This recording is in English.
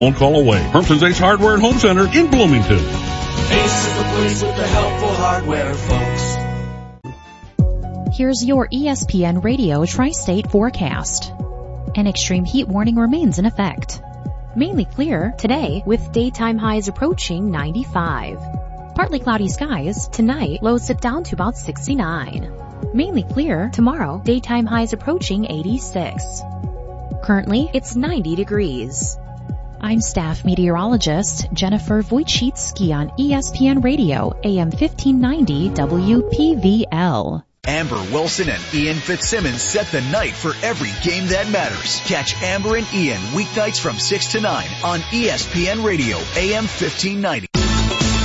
One call away. Hermson's Ace Hardware and Home Center in Bloomington. Ace is the place with the helpful hardware, folks. Here's your ESPN Radio Tri-State forecast. An extreme heat warning remains in effect. Mainly clear today with daytime highs approaching 95. Partly cloudy skies tonight, lows dip down to about 69. Mainly clear tomorrow, daytime highs approaching 86. Currently, it's 90 degrees. I'm staff meteorologist Jennifer Wojcicki on ESPN Radio, AM 1590 WPVL. Amber Wilson and Ian Fitzsimmons set the night for every game that matters. Catch Amber and Ian weeknights from 6 to 9 on ESPN Radio, AM 1590.